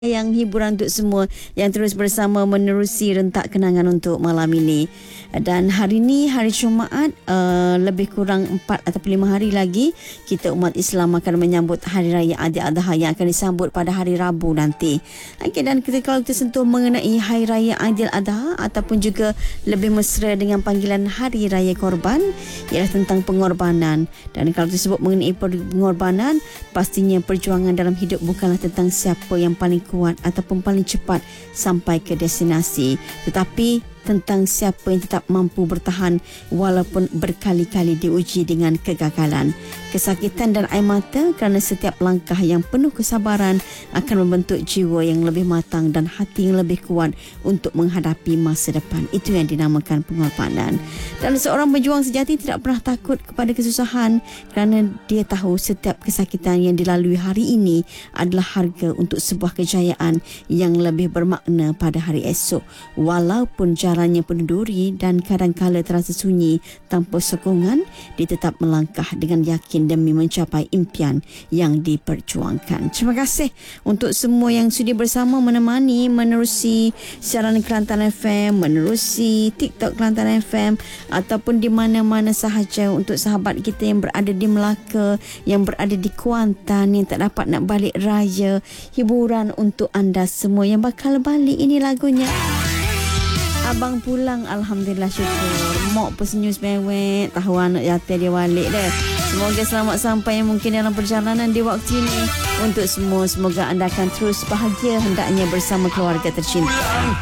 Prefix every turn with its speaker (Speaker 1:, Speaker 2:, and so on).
Speaker 1: yang hiburan untuk semua yang terus bersama menerusi rentak kenangan untuk malam ini. Dan hari ini hari Jumaat, lebih kurang 4 atau 5 hari lagi kita umat Islam akan menyambut Hari Raya Aidil-Adha yang akan disambut pada hari Rabu nanti. Okay, dan kalau kita sentuh mengenai Hari Raya Aidil-Adha ataupun juga lebih mesra dengan panggilan Hari Raya Korban, ialah tentang pengorbanan. Dan kalau disebut mengenai pengorbanan, pastinya perjuangan dalam hidup bukanlah tentang siapa yang paling kuat ataupun paling cepat sampai ke destinasi, tetapi tentang siapa yang tetap mampu bertahan walaupun berkali-kali diuji dengan kegagalan, kesakitan dan air mata, kerana setiap langkah yang penuh kesabaran akan membentuk jiwa yang lebih matang dan hati yang lebih kuat untuk menghadapi masa depan. Itu yang dinamakan pengorbanan. Dan seorang pejuang sejati tidak pernah takut kepada kesusahan kerana dia tahu setiap kesakitan yang dilalui hari ini adalah harga untuk sebuah kejayaan yang lebih bermakna pada hari esok. Walaupun jalannya penuh duri dan kadang-kala terasa sunyi tanpa sokongan, dia tetap melangkah dengan yakin demi mencapai impian yang diperjuangkan. Terima kasih untuk semua yang sudi bersama menemani menerusi siaran Kelantan FM, menerusi TikTok Kelantan FM ataupun di mana-mana sahaja. Untuk sahabat kita yang berada di Melaka, yang berada di Kuantan, yang tak dapat nak balik raya, hiburan untuk anda semua yang bakal balik. Ini lagunya. Abang pulang, Alhamdulillah, syukur. Mak pun senyum semewek, tahu anak yatim dia balik dah. Semoga selamat sampai yang mungkin dalam perjalanan di waktu ini. Untuk semua, semoga anda akan terus bahagia hendaknya bersama keluarga tercinta.